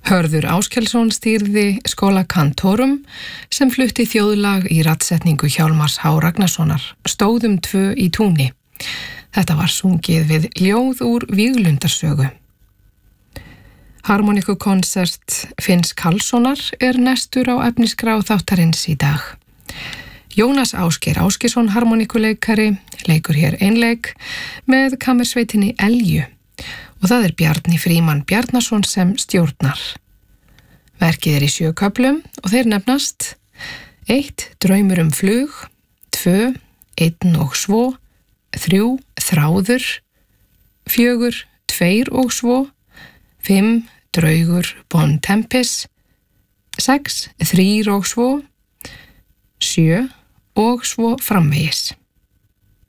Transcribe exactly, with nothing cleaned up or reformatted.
Hörður Áskelsson stýrði skóla Kantorum sem flutti þjóðlag í raddsetningu Hjálmars H. Ragnarssonar, Stóðum tvö í túni. Þetta var sungið við ljóð úr Víglundarsögu. Harmonikukonsert Finns Karlssonar er næstur á efnisgrá þáttarins í dag. Jónas Ásgeir Ásgeirsson harmonikuleikari leikur hér einleik með kammersveitinni Elju og það er Bjarni Frímann Bjarnason sem stjórnar. Verkið er í sjö köflum og þeir nefnast eitt Draumur um flug, tvö Einn og svo, þrjú Þráður, fjögur Tveir og svo, fimm Draugur Bon Tempis, sex Þrír og svo, sjö og svo framvegis.